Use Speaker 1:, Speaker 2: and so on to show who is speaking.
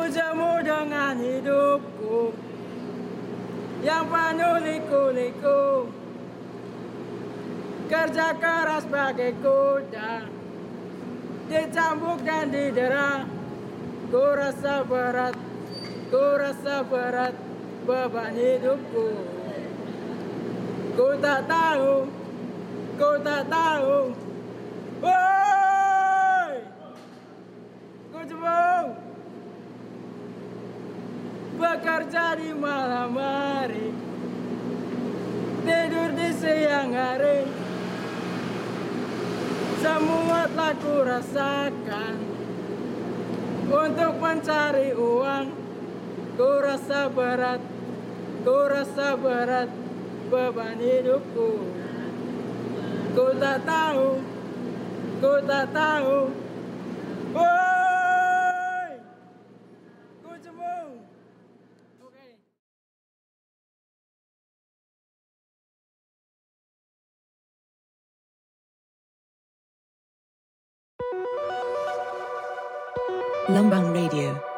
Speaker 1: jemu dengan hidupku yang penuh liku-liku. Kerja keras bagai kuda, dicambuk dan didera. Ku rasa berat beban hidupku. Ku tak tahu. Woi, ku jebung bekerja di malam hari, tidur di siang hari. Semua telah ku rasakan untuk mencari uang. Ku rasa berat beban hidupku. Ku tak tahu. Woi, ku jebung. Oke.
Speaker 2: Lumbang Radio.